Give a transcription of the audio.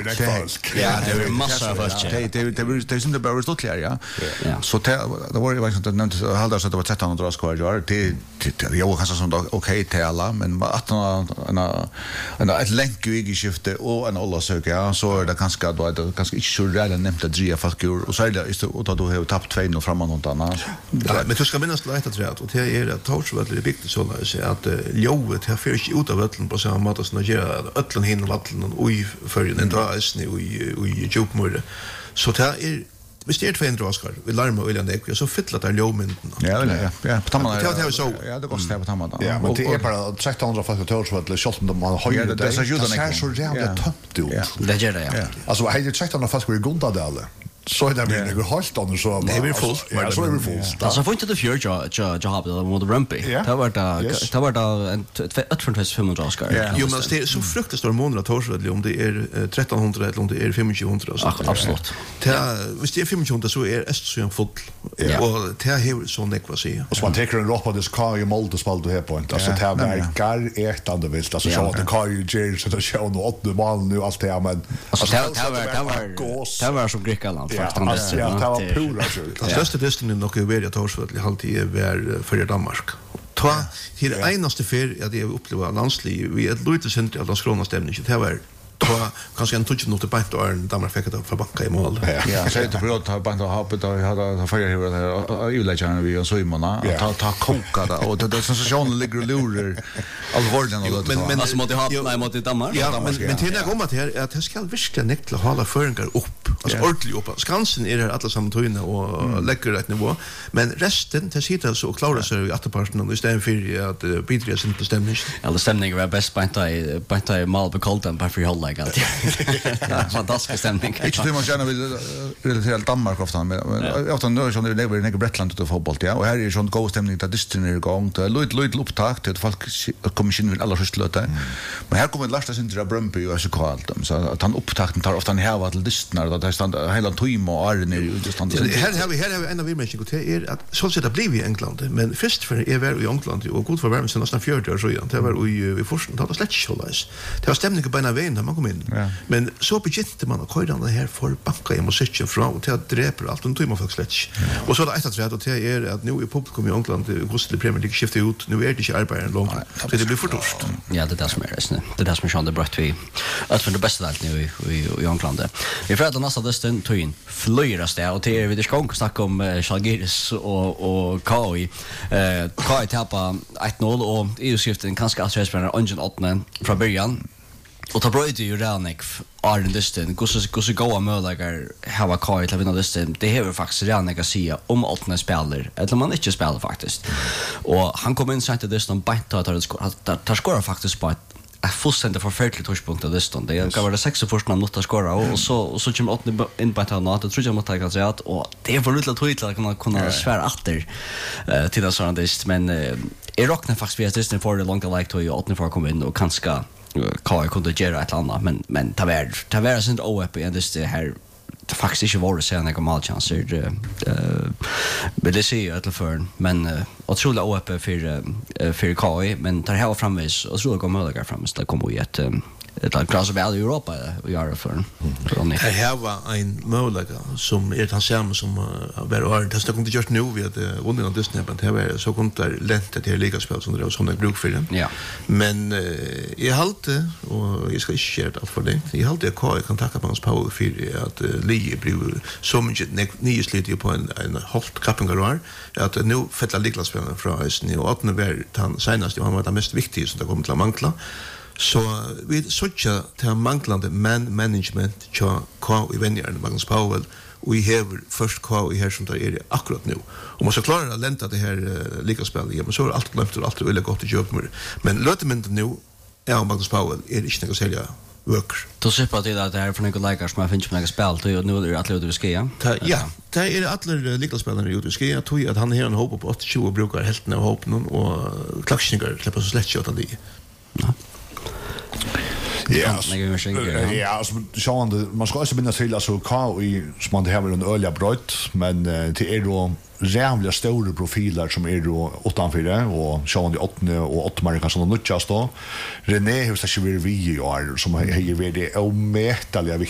det folk. Ja, det är massor av folk. Det är inte bara stottligare, ja. Så det var ju liksom nämnt halda så det var 1300 skor år. Det jag var kanske som okej till alla, men att ett länkskifte och en åldersök, ja, så är det ganska då det ganska inte så reellt nämnt att dria folk och så är det just att då har tappat 2-0 framåt något annat. Men du ska minnas lätt att rätt och det är att Torsvall är viktigt så att jobbet här för inte ut av öllen på samma måte som göra öllen hin vatten och i för den dras nu i djupmur. Så det är vi står för en draskar. Vi larmar ölen det så fylllat där låmen. Ja, på tamman. Ja, det går stäva på tamman. Ja, men det är bara 1300 fast Torsvall skott om man har ju det så jävla tömt ut. Det gör det, ja. Alltså hade 1300 fast i Gundadal. Så är det väl något halt då så. Det är fullt. Ja, så är det fullt. Alltså får inte det fjör jobb det mot Rumpy. Det var det en 125 Oscar. Jo, men det är så fruktansvärt stor månader Torsvall om det är 1300 eller om det är 2500 så. Absolut. Hvis det är 2500 så är Östersjön fullt. Och det har så nekva sig. Och så man tar en ropp på det ska ju mål spalt du här på inte. Alltså det verkar äktande vilt. Alltså så att det kan ju ge så det show nu 8 mål nu allt det men alltså det var som Grekland. Ja, det var pura sjukt. Den största testen nog är väl att Torsvall alltid är för Danmark. Ta till enaste för att det uppleva landslig vi ett lite center av Landskrona stämning det var kanske en touch något på ett år Danmark fick det för banka i mål. Ja, så det bröt har banka hoppet och hade förra EU-lägaren vi och så i måna ta koka det och det sensationen ligger och lurar allvarligt men alltså mot Danmark. Ja, men till det kommer att det ska verkligen nekla hålla föringar upp. Alltså ordentligt upp. Skansen är alla samma tyna och lägger rätt nivå. Men resten det sitter så och klarar sig i åttonparten och istället för att bidra sin stämning. Eller stämningen var bäst på i mål på Colton på för hålla alltid. Fantastisk stämning. Inte hur man gärna vill relatera till Danmark ofta men ofta nu så det lever i Bretland utav fotboll, ja. Och här är ju sån god stämning där distan är igång. Det är lite upptakt till folk kommer in alla första löte. Men här kommer Lars Sindra Brumby och så kallt så att han upptakten tar ofta här var till distan där stand hela tim och är ner i just stand. Här har vi en av vi och det är att så sätt att bli i England men först för är väl i England och god för värmen så nästan 40 år så igen. Det var i första det var slätt hållas. Det var stämningen på en väg där man kom in. Ja. Men så begynte man att köra den här för banka i musiken från till att dräpa allt och man faktiskt slätt. Och så det ett att det är att nu i publikum i England Gustav Premier League skiftar ut. Nu är det inte arbeten långt. Så det blir för torst. Ja, det där som är det. Det där som är det brött vi att för det bästa allt nu i England. Vi får att nästa disten tog in flyras det och det vi ska snacka om Schalgiris och KI. KI tappar 1-0 och EU-skiften kanske att spela Ungen 8 från början. Och ta bröjde ju Ranek Arden Dustin. Gosse goa möjligar hava KI till att vinna Dustin. Det har faktiskt Ranek att säga om 8 spelare. Eller man inte spelar faktiskt. Och han kom in sent i Dustin och tar skora faktiskt på ett fullständigt förfärligt touchpunkt av Dustin. Det kan vara 6 första minuter skora och så kommer 8 in på ett annat. Jag tror jag måste ta att och det är för lite tydligt att kunna svära åter till den sådana Dust. Men jag råknar faktiskt vid att Dustin får det långt like till 8 för att komma in och kanske KI kunde göra ett annat men ta vara sånt OP i det här faktiskt inte var det sen några målchanser vill det se att för men otroligt OP för KI men tar här framvis och tror jag möjliga framvis det kommer ju ett klass väl i Europa i år för det här var en möjlighet som är han samma som var det ska inte just nu vi att under den Disney men det var så kunde det lätt att det ligaspel som det var som det bruk för den. Ja. Men jag halte och jag ska inte share allt för det. Jag halte jag kan tacka på hans power för att Lee blev så mycket nye slit på en halt kappingar att nu fettla ligaspelen från Östern och att nu var han senast han var det mest viktiga som det kommer till att mankla. Så vi såg till manglande management i vänjaren Magnus Powell och vi har först i här som det är akkurat nu. Och man ska klara att länta det här ligaspelet men så är allt glömt och allt är väldigt gott att köpa med. Men lötemyntet nu Magnus Powell är inte något att sälja worker. Då ser på till att det här för några likar som jag finns på några spel och nu är det alla ute i Skia. Ja, det är alla ligaspelare ute i Skia. Jag tror att han har en hopp på 80 och brukar hälften av hoppen och klacksningar släpper så slätt kött av det. Ja. Ja, alltså man ska också minnas till alltså KI som man det här väl en öliga brott men det är då jävla stora profiler som är då 8-4 och Sean 8 och 8 man kan såna nutchas då. René hur ska vi i år som har det omätliga